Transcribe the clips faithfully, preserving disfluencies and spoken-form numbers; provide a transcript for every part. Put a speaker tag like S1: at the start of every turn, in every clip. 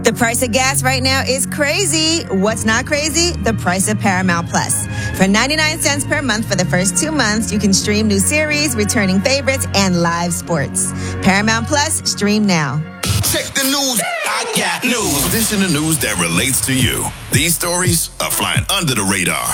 S1: The price of gas right now is crazy. What's not crazy? The price of Paramount Plus. For ninety-nine cents per month for the first two months, you can stream new series, returning favorites, and live sports. Paramount Plus, stream now.
S2: Check the news. I got news. This is the news that relates to you. These stories are flying under the radar.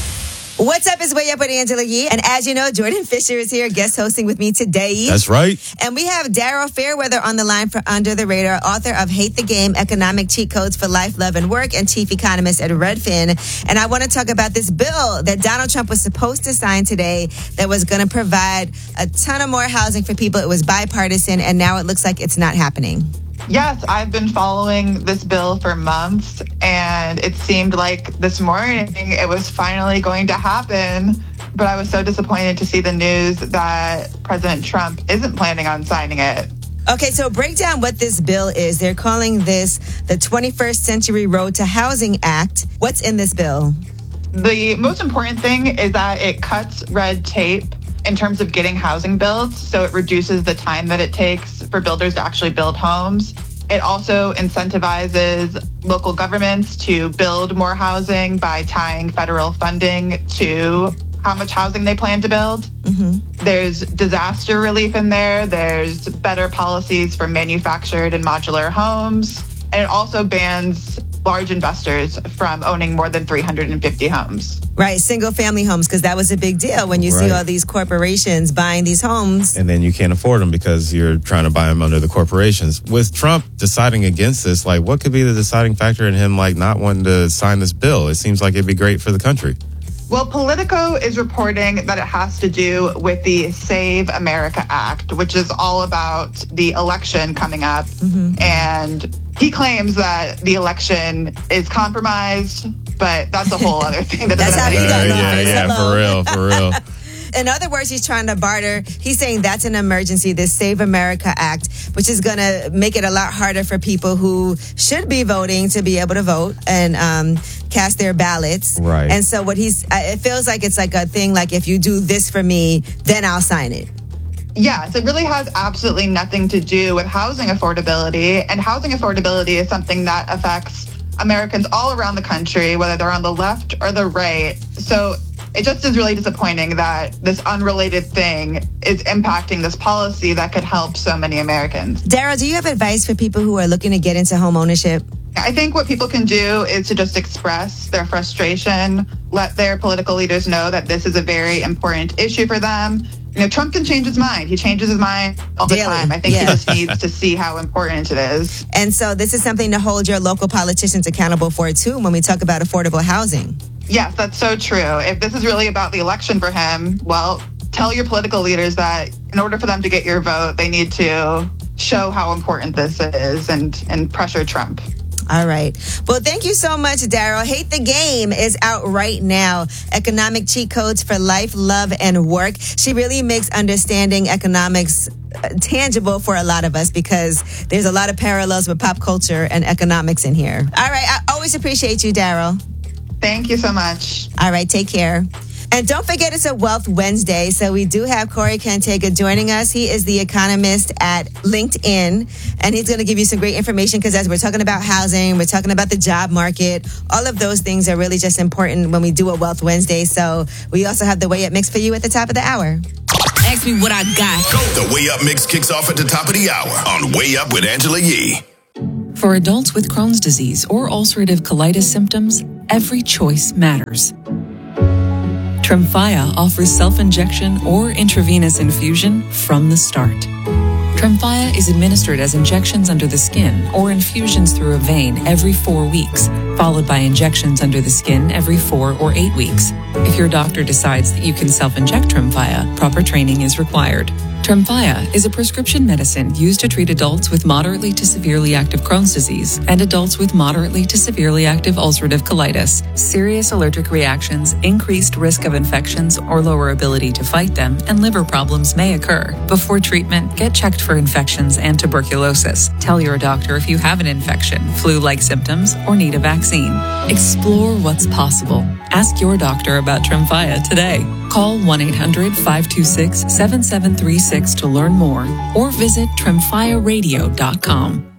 S1: What's up? It's Way Up with Angela Yee. And as you know, Jordan Fisher is here, guest hosting with me today.
S3: That's right.
S1: And we have Daryl Fairweather on the line for Under the Radar, author of Hate the Game, Economic Cheat Codes for Life, Love, and Work, and chief economist at Redfin. And I want to talk about this bill that Donald Trump was supposed to sign today that was going to provide a ton of more housing for people. It was bipartisan, and now it looks like it's not happening.
S4: Yes, I've been following this bill for months, and it seemed like this morning it was finally going to happen. But I was so disappointed to see the news that President Trump isn't planning on signing it.
S1: Okay, so break down what this bill is. They're calling this the twenty-first Century Road to Housing Act. What's in this bill?
S4: The most important thing is that it cuts red tape in terms of getting housing built, so it reduces the time that it takes for builders to actually build homes. It also incentivizes local governments to build more housing by tying federal funding to how much housing they plan to build. Mm-hmm. There's disaster relief in there. There's better policies for manufactured and modular homes. And it also bans large investors from owning more than three hundred fifty homes.
S1: Right, single family homes, because that was a big deal when you right. see all these corporations buying these homes.
S3: And then you can't afford them because you're trying to buy them under the corporations. With Trump deciding against this, like, what could be the deciding factor in him, like, not wanting to sign this bill? It seems like it'd be great for the country.
S4: Well, Politico is reporting that it has to do with the Save America Act, which is all about the election coming up. Mm-hmm. And he claims that the election is compromised, but that's a whole other thing. That
S1: that's how he got
S3: uh, Yeah, yeah, for real, for real.
S1: In other words, he's trying to barter. He's saying that's an emergency, this Save America Act, which is going to make it a lot harder for people who should be voting to be able to vote and um, cast their ballots.
S3: Right.
S1: And so what he's, it feels like it's like a thing like, if you do this for me, then I'll sign it.
S4: Yes, it really has absolutely nothing to do with housing affordability. And housing affordability is something that affects Americans all around the country, whether they're on the left or the right. So it just is really disappointing that this unrelated thing is impacting this policy that could help so many Americans.
S1: Daryl, do you have advice for people who are looking to get into home ownership?
S4: I think what people can do is to just express their frustration, let their political leaders know that this is a very important issue for them. You know, Trump can change his mind. He changes his mind all the
S1: Daily.
S4: time. I think
S1: yeah.
S4: he just needs to see how important it is.
S1: And so this is something to hold your local politicians accountable for, too, when we talk about affordable housing.
S4: Yes, that's so true. If this is really about the election for him, well, tell your political leaders that in order for them to get your vote, they need to show how important this is and, and pressure Trump.
S1: All right. Well, thank you so much, Daryl. Hate the Game is out right now. Economic Cheat Codes for Life, Love, and Work. She really makes understanding economics tangible for a lot of us because there's a lot of parallels with pop culture and economics in here. All right. I always appreciate you, Daryl.
S4: Thank you so much.
S1: All right. Take care. And don't forget, it's a Wealth Wednesday, so we do have Corey Cantega joining us. He is the economist at LinkedIn, and he's going to give you some great information because as we're talking about housing, we're talking about the job market, all of those things are really just important when we do a Wealth Wednesday. So we also have the Way Up Mix for you at the top of the hour.
S5: Ask me what I got.
S2: The Way Up Mix kicks off at the top of the hour on Way Up with Angela Yee.
S6: For adults with Crohn's disease or ulcerative colitis symptoms, every choice matters. Tremfya offers self-injection or intravenous infusion from the start. Tremfya is administered as injections under the skin or infusions through a vein every four weeks, followed by injections under the skin every four or eight weeks. If your doctor decides that you can self-inject Tremfya, proper training is required. Tremfya is a prescription medicine used to treat adults with moderately to severely active Crohn's disease and adults with moderately to severely active ulcerative colitis. Serious allergic reactions, increased risk of infections or lower ability to fight them, and liver problems may occur. Before treatment, get checked for infections and tuberculosis. Tell your doctor if you have an infection, flu-like symptoms, or need a vaccine. Explore what's possible. Ask your doctor about Tremfya today. Call one eight hundred five two six seven seven three six to learn more or visit tremfya radio dot com.